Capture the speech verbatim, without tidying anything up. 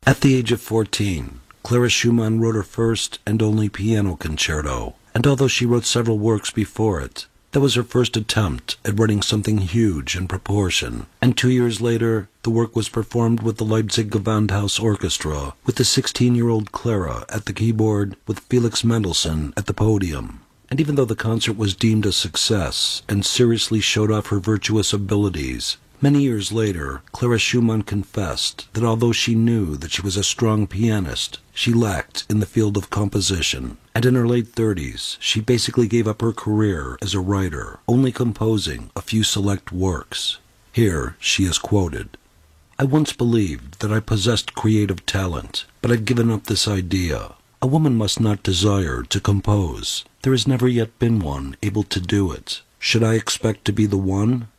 At the age of fourteen, Clara Schumann wrote her first and only piano concerto, and although she wrote several works before it, that was her first attempt at writing something huge in proportion, and two years later, the work was performed with the Leipzig Gewandhaus Orchestra, with the sixteen-year-old Clara at the keyboard with Felix Mendelssohn at the podium. And even though the concert was deemed a success and seriously showed off her virtuous abilities, many years later, Clara Schumann confessed that although she knew that she was a strong pianist, she lacked in the field of composition, and in her late thirties, she basically gave up her career as a writer, only composing a few select works. Here she is quoted, "I once believed that I possessed creative talent, but I've given up this idea. A woman must not desire to compose. There has never yet been one able to do it. Should I expect to be the one?